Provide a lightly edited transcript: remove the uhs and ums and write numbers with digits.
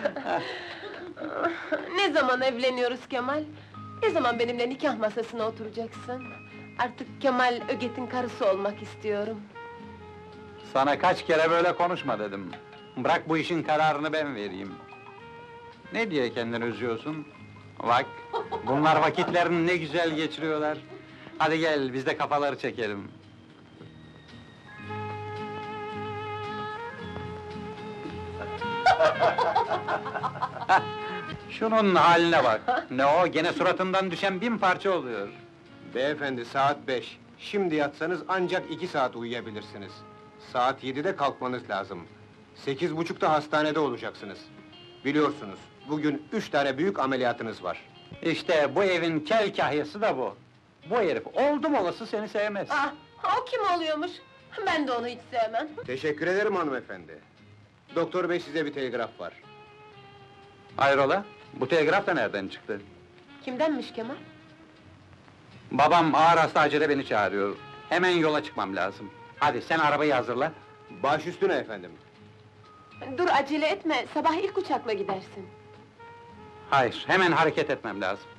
Ne zaman evleniyoruz Kemal? Ne zaman benimle nikah masasına oturacaksın? Artık Kemal Öget'in karısı olmak istiyorum. Sana kaç kere böyle konuşma dedim. Bırak bu işin kararını ben vereyim. Ne diye kendini üzüyorsun? Bak, bunlar vakitlerini ne güzel geçiriyorlar. Hadi gel, biz de kafaları çekelim. Şunun haline bak! Ne o, gene suratından düşen 1000 parça oluyor. Beyefendi, saat 5. Şimdi yatsanız ancak 2 saat uyuyabilirsiniz. Saat 7'de kalkmanız lazım. 8.30'da hastanede olacaksınız. Biliyorsunuz, bugün 3 tane büyük ameliyatınız var. İşte bu evin kel kahyası da bu. Bu herif oldum olası seni sevmez. Ah, o kim oluyormuş? Ben de onu hiç sevmem. Teşekkür ederim hanımefendi. Doktor bey, size bir telgraf var. Hayrola? Bu telgraf da nereden çıktı? Kimdenmiş Kemal? Babam ağır hasta acele beni çağırıyor. Hemen yola çıkmam lazım. Hadi sen arabayı hazırla. Baş üstüne efendim. Dur acele etme, sabah ilk uçakla gidersin. Hayır, hemen hareket etmem lazım.